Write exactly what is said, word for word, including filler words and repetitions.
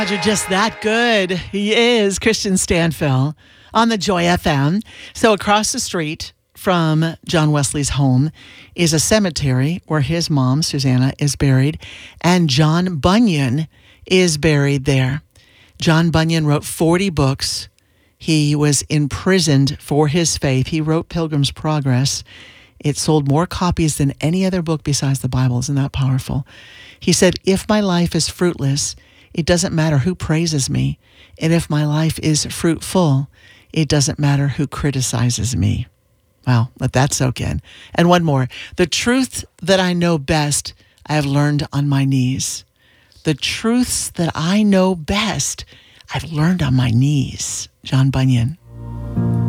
You're just that good. He is Christian Stanfill on the Joy F M. So across the street from John Wesley's home is a cemetery where his mom, Susanna, is buried, and John Bunyan is buried there. John Bunyan wrote forty books. He was imprisoned for his faith. He wrote Pilgrim's Progress. It sold more copies than any other book besides the Bible. Isn't that powerful? He said, if my life is fruitless, it doesn't matter who praises me. And if my life is fruitful, it doesn't matter who criticizes me. Wow, let that soak in. And one more. The truth that I know best, I have learned on my knees. The truths that I know best, I've learned on my knees. John Bunyan.